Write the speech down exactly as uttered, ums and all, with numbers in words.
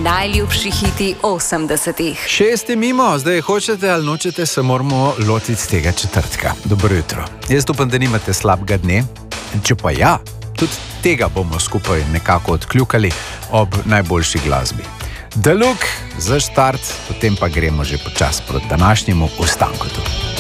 najljubši hiti osemdesetih. Šest je mimo, zdaj hočete ali nočete, se moramo lotiti tega četrtka. Dobro jutro. Jaz upam, da nimate slabega dne. Če pa ja, tudi tega bomo skupaj nekako odkljukali ob najboljši glasbi. The Look za štart, potem pa gremo že počas proti današnjemu Ustankotu.